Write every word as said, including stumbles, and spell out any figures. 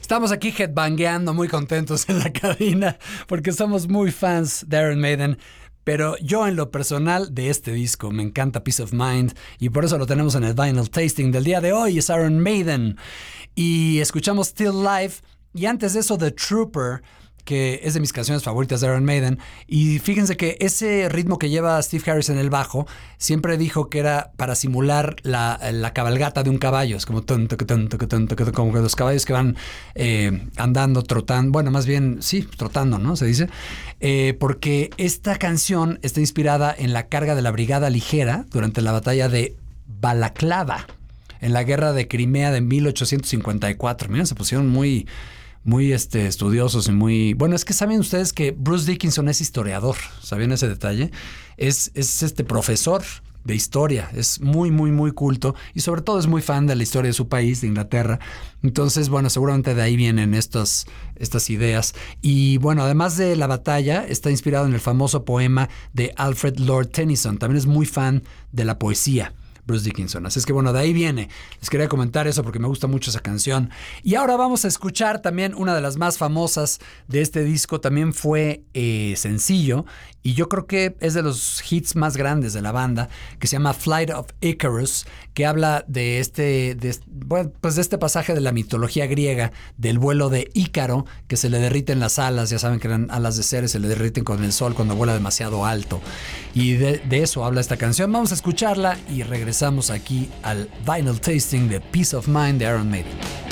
Estamos aquí headbangueando, muy contentos en la cabina, porque somos muy fans de Iron Maiden. Pero yo en lo personal de este disco me encanta Peace of Mind y por eso lo tenemos en el Vinyl Tasting del día de hoy. Es Iron Maiden y escuchamos Still Life y antes de eso The Trooper, que es de mis canciones favoritas de Iron Maiden. Y fíjense que ese ritmo que lleva Steve Harris en el bajo, siempre dijo que era para simular la, la cabalgata de un caballo. Es como, ton, toc, ton, toc, ton, toc, como que los caballos que van eh, andando, trotando. Bueno, más bien, sí, trotando, ¿no? Se dice. Eh, porque esta canción está inspirada en la carga de la Brigada Ligera durante la batalla de Balaclava, en la guerra de Crimea de mil ochocientos cincuenta y cuatro. Miren, se pusieron muy... muy este, estudiosos y muy... Bueno, es que saben ustedes que Bruce Dickinson es historiador. ¿Sabían ese detalle? Es, es este profesor de historia. Es muy, muy, muy culto. Y sobre todo es muy fan de la historia de su país, de Inglaterra. Entonces, bueno, seguramente de ahí vienen estos, estas ideas. Y bueno, además de la batalla, está inspirado en el famoso poema de Alfred Lord Tennyson. También es muy fan de la poesía, Bruce Dickinson. Así es que bueno, de ahí viene. Les quería comentar eso porque me gusta mucho esa canción. Y ahora vamos a escuchar también una de las más famosas de este disco. También fue eh, sencillo y yo creo que es de los hits más grandes de la banda, que se llama Flight of Icarus, que habla de este, de, bueno, pues de este pasaje de la mitología griega, del vuelo de Ícaro, que se le derriten las alas. Ya saben que eran alas de Ceres, se le derriten con el sol cuando vuela demasiado alto. Y de, de eso habla esta canción. Vamos a escucharla y regresamos aquí al Vinyl Tasting de Peace of Mind de Iron Maiden.